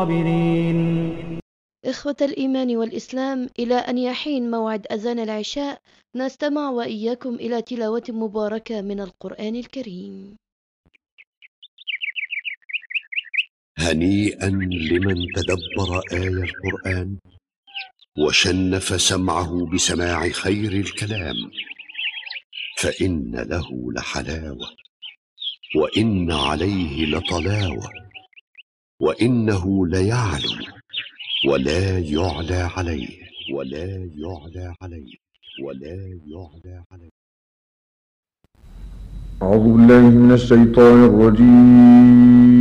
إخوة الإيمان والإسلام، إلى أن يحين موعد أذان العشاء نستمع وإياكم إلى تلاوة مباركة من القرآن الكريم. هنيئا لمن تدبر آي القرآن وشنف سمعه بسماع خير الكلام، فإن له لحلاوة وإن عليه لطلاوة، وإنه ليعلو ولا يعلى عليه ولا يعلى عليه ولا يعلى عليه. أعوذ بالله من الشيطان الرجيم.